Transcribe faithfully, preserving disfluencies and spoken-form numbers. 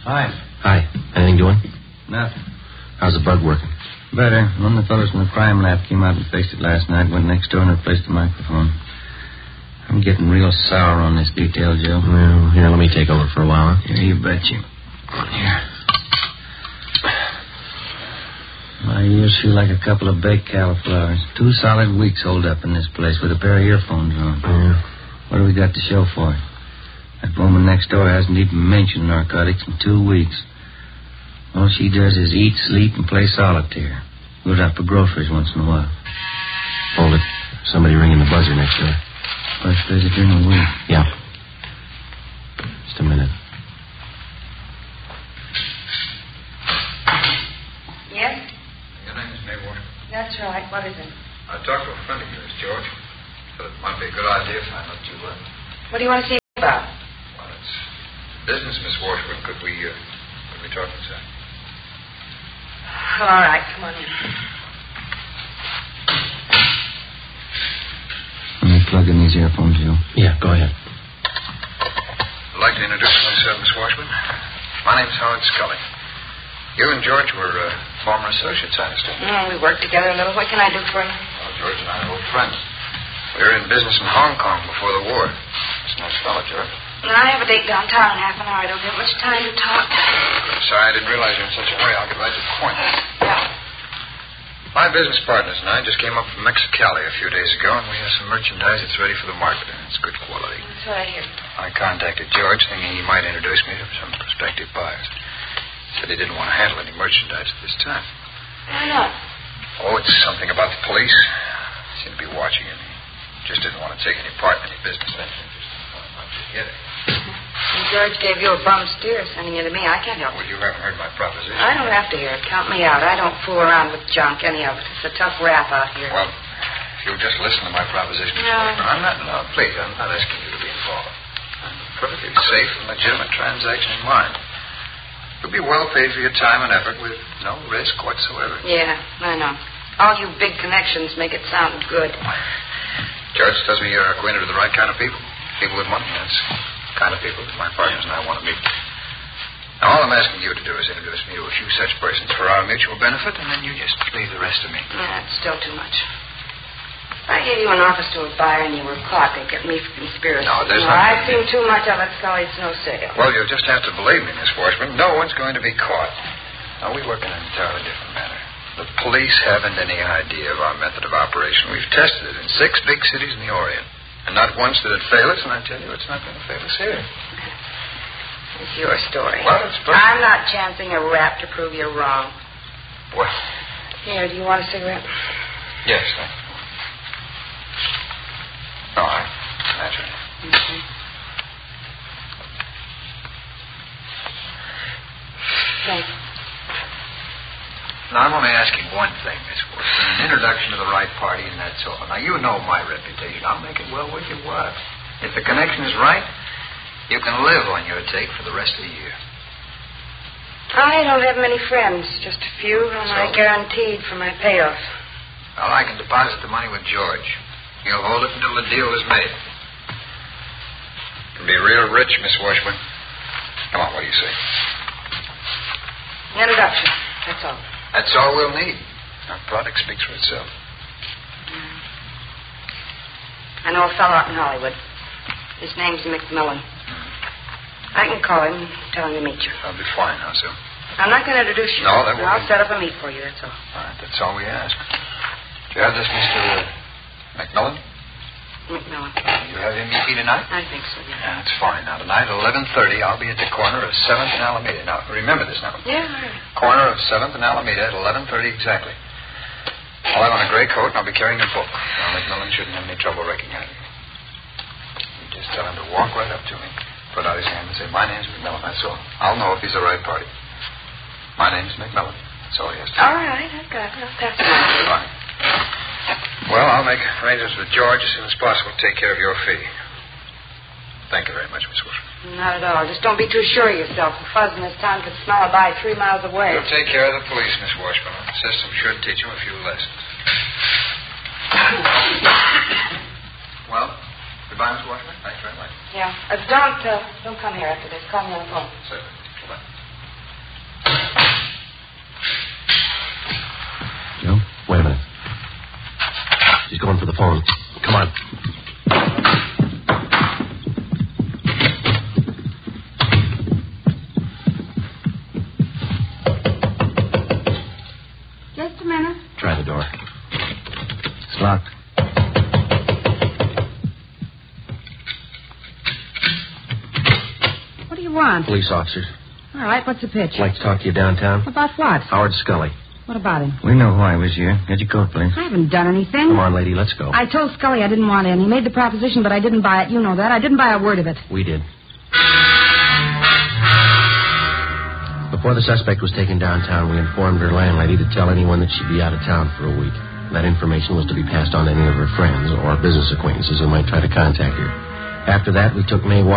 Hi. Hi. Anything doing? Nothing. How's the bug working? Better. One of the fellows from the crime lab came out and fixed it last night, went next door and replaced the microphone. I'm getting real sour on this detail, Joe. Well, here, let me take over for a while, huh? Yeah, you betcha. Here. My ears feel like a couple of baked cauliflowers. Two solid weeks holed up in this place with a pair of earphones on. Yeah. What do we got to show for it? That woman next door hasn't even mentioned narcotics in two weeks. All she does is eat, sleep, and play solitaire. Goes out for groceries once in a while. Hold it. Somebody ringing the buzzer next door. First visitor in a week. Yeah. Just a minute. Yes? Your name is Maywater. That's right. What is it? I talked to a friend of yours, George. Thought it might be a good idea if I let you uh What do you want to see about? Well, it's business, Miss Washburn. Could we, uh, could we talk inside? All right. Come on in. Let me plug in these earphones, Joe. Yeah, go ahead. I'd like to introduce myself, Miss Washburn. My name's Howard Scully. You and George were uh, former associates, I understand. Mm, we worked together a little. What can I do for you? Well, George and I are old friends. We were in business in Hong Kong before the war. It's a nice fellow, George. No, I have a date downtown in half an hour. I don't get much time to talk. I'm sorry I didn't realize you were in such a hurry. I'll get right to the point. Yeah. My business partners and I just came up from Mexicali a few days ago, and we have some merchandise that's ready for the market, and it's good quality. That's what I hear. I contacted George, thinking he might introduce me to some prospective buyers. Said he didn't want to handle any merchandise at this time. Why not? Oh, it's something about the police. They seem to be watching him. He just didn't want to take any part in any business venture. Just wanted to get it. And George gave you a bum steer sending you to me. I can't help Well, it. you haven't heard my proposition. I don't have to hear it. Count me out. I don't fool around with junk, any of it. It's a tough rap out here. Well, if you'll just listen to my proposition. No. I'm not, no, please, I'm not asking you to be involved. I'm a perfectly safe and legitimate transaction in mind. You'll be well paid for your time and effort with no risk whatsoever. Yeah, I know. All you big connections make it sound good. George tells me you're acquainted with the right kind of people. People with money. That's the kind of people that my partners and I want to meet. Now, all I'm asking you to do is introduce me to a few such persons for our mutual benefit, and then you just leave the rest to me. Yeah, it's still too much. If I gave you an office to a buyer and you were caught, they'd get me for conspiracy. No, there's no, not I've gonna seen too much of it, Scully. It's no sale. Well, you'll just have to believe me, Miss Washburn. No one's going to be caught. Now, we work in an entirely different manner. The police haven't any idea of our method of operation. We've tested it in six big cities in the Orient. And not once did it fail us, and I tell you, it's not going to fail us here. It's your story. Well, it's perfect. I'm not chancing a rap to prove you're wrong. Well, Here, do you want a cigarette? yes, thank you. No, I... Naturally. Mm-hmm. Thanks. Now, I'm only asking one thing, Miss Washburn. An introduction to the right party, and that's all. Now, you know my reputation. I'll make it well worth your while. If the connection is right, you can live on your take for the rest of the year. I don't have many friends. Just a few, and So? I guaranteed for my payoff. Well, I can deposit the money with George. He'll hold it until the deal is made. You can be real rich, Miss Washburn. Come on, what do you say? An introduction. That's all. That's all we'll need. Our product speaks for itself. Mm. I know a fellow out in Hollywood. His name's McMillan. I can call him and tell him to meet you. That'll be fine, how so? I'm not going to introduce you. No, that won't I'll be- set up a meet for you, that's all. All right, that's all we ask. Do you have this, Mister Uh, McMillan? McMillan. You have him meet me tonight? I think so, yeah. Yeah, that's fine. Now, tonight at eleven thirty, I'll be at the corner of seventh and Alameda. Now, remember this now. Yeah, all right. Corner of seventh and Alameda at eleven thirty exactly. I'll have on a gray coat, and I'll be carrying a book. Now, McMillan shouldn't have any trouble recognizing me. You just tell him to walk right up to me, put out his hand, and say, "My name's McMillan," that's all. I'll know if he's the right party. My name's McMillan. That's all he has to say. All right, I've got it. I'll pass it on. Fine. Well, I'll make arrangements with George as soon as possible to take care of your fee. Thank you very much, Miss Wilson. Not at all. Just don't be too sure of yourself. The fuzz in this town could smell a bite three miles away. You'll take care of the police, Miss Washburn. The system should teach him a few lessons. Well, goodbye, Miss Washburn. Thanks very much. Yeah. Uh, don't, uh, don't come here after this. Call me on the phone. Certainly. Goodbye. Wait a minute. She's going for the phone. Come on. Just a minute. Try the door. It's locked. What do you want? Police officers. All right, what's the pitch? I'd like to talk to you downtown. About what? Howard Scully. What about him? We know why he was here. Get your coat, please. I haven't done anything. Come on, lady, let's go. I told Scully I didn't want in. He made the proposition, but I didn't buy it. You know that. I didn't buy a word of it. We did. Before the suspect was taken downtown, we informed her landlady to tell anyone that she'd be out of town for a week. That information was to be passed on to any of her friends or business acquaintances who might try to contact her. After that, we took May